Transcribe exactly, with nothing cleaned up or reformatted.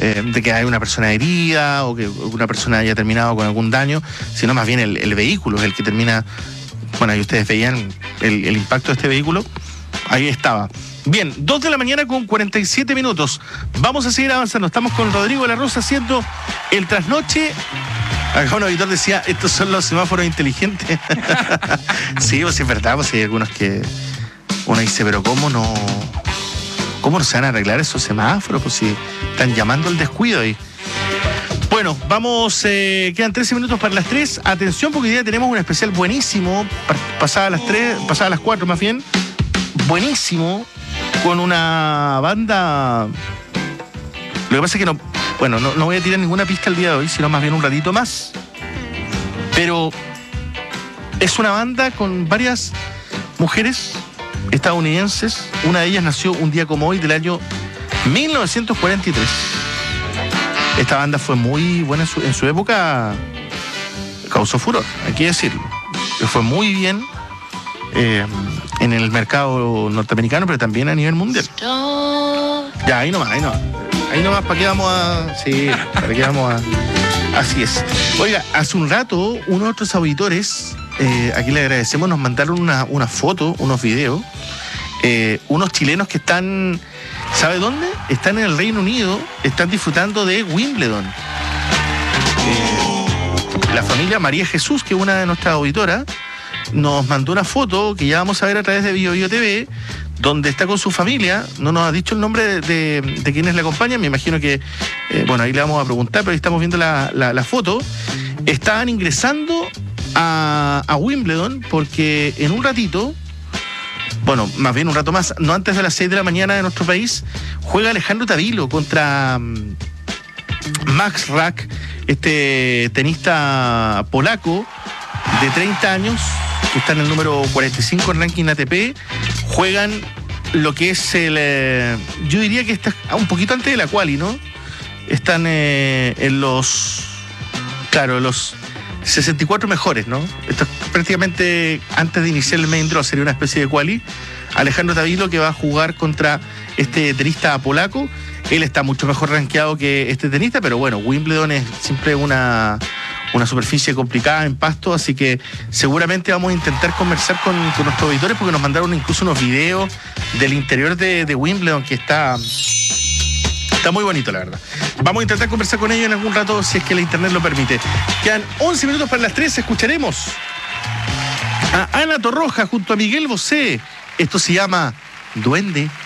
eh, de que hay una persona herida o que una persona haya terminado con algún daño, sino más bien el, el vehículo es el que termina. Bueno, ahí ustedes veían el, el impacto de este vehículo. Ahí estaba. Bien, dos de la mañana con cuarenta y siete minutos. Vamos a seguir avanzando. Estamos con Rodrigo de la Rosa haciendo el trasnoche. Acá un auditor decía, estos son los semáforos inteligentes. Sí, pues es verdad, pues hay algunos que uno dice, pero ¿cómo no? ¿Cómo no se van a arreglar esos semáforos? Pues si están llamando al descuido ahí. Bueno, vamos, eh, quedan trece minutos para las tres. Atención, porque hoy día tenemos un especial buenísimo, pasada las tres, pasada las cuatro más bien. Buenísimo, con una banda. Lo que pasa es que no, bueno, no, no voy a tirar ninguna pista el día de hoy, sino más bien un ratito más. Pero es una banda con varias mujeres estadounidenses. Una de ellas nació un día como hoy del año mil novecientos cuarenta y tres. Esta banda fue muy buena en su, en su época, causó furor, hay que decirlo. Fue muy bien eh, en el mercado norteamericano, pero también a nivel mundial. Ya, ahí nomás, ahí nomás. Ahí nomás, ¿para qué vamos a...? Sí, ¿para qué vamos a...? Así es. Oiga, hace un rato, unos otros auditores, eh, aquí le agradecemos, nos mandaron una, una foto, unos videos, eh, unos chilenos que están... ¿Sabe dónde? Están en el Reino Unido, están disfrutando de Wimbledon. Eh, la familia María Jesús, que es una de nuestras auditoras, nos mandó una foto que ya vamos a ver a través de Bio Bio T V, donde está con su familia. No nos ha dicho el nombre de, de, de quienes le acompañan. Me imagino que, eh, bueno, ahí le vamos a preguntar, pero ahí estamos viendo la, la, la foto. Estaban ingresando a, a Wimbledon porque en un ratito, bueno, más bien un rato más, no antes de las seis de la mañana de nuestro país, juega Alejandro Tavilo contra um, Max Rack, este tenista polaco de treinta años, que está en el número cuarenta y cinco en ranking A T P. Juegan lo que es el... Eh, yo diría que está un poquito antes de la quali, ¿no? Están eh, en los... Claro, los sesenta y cuatro mejores, ¿no? Esto es prácticamente antes de iniciar el main draw, sería una especie de quali. Alejandro Tavilo, que va a jugar contra este tenista polaco. Él está mucho mejor rankeado que este tenista, pero bueno, Wimbledon es siempre una, una superficie complicada en pasto, así que seguramente vamos a intentar conversar con, con nuestros auditores, porque nos mandaron incluso unos videos del interior de, de Wimbledon, que está... Está muy bonito, la verdad. Vamos a intentar conversar con ellos en algún rato, si es que la internet lo permite. Quedan once minutos para las tres. Escucharemos a Ana Torroja junto a Miguel Bosé. Esto se llama Duende.